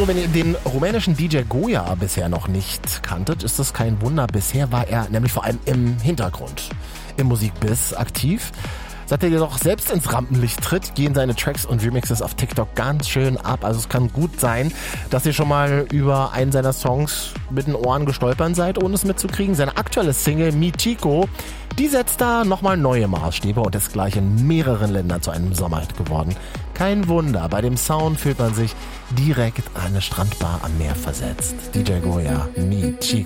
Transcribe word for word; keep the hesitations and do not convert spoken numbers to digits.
So, wenn ihr den rumänischen D J Goya bisher noch nicht kanntet, ist das kein Wunder. Bisher war er nämlich vor allem im Hintergrund, im Musikbiz aktiv. Seit er jedoch selbst ins Rampenlicht tritt, gehen seine Tracks und Remixes auf TikTok ganz schön ab. Also es kann gut sein, dass ihr schon mal über einen seiner Songs mit den Ohren gestolpert seid, ohne es mitzukriegen. Seine aktuelle Single Mi Chico, die setzt da nochmal neue Maßstäbe und ist gleich in mehreren Ländern zu einem Sommerhit geworden. Kein Wunder, bei dem Sound fühlt man sich direkt an eine Strandbar am Meer versetzt. D J Goya, Mi Chico.